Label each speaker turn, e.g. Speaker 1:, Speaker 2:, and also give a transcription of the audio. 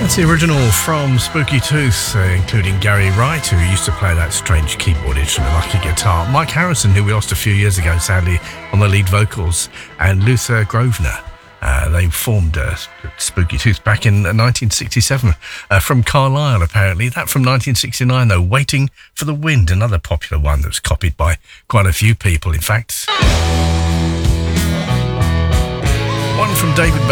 Speaker 1: That's the original from Spooky Tooth, including Gary Wright, who used to play that strange keyboard instrument like a guitar, Mike Harrison, who we lost a few years ago, sadly, on the lead vocals, and Luther Grosvenor. They formed Spooky Tooth back in 1967 from Carlisle, apparently. That from 1969, though, Waiting for the Wind, another popular one that was copied by quite a few people, in fact. One from David